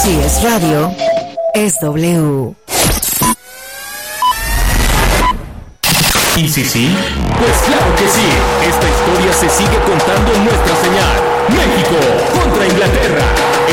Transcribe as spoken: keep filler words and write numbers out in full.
Si es radio, es W. ¿Y si sí? Pues claro que sí. Esta historia se sigue contando en nuestra señal. México contra Inglaterra.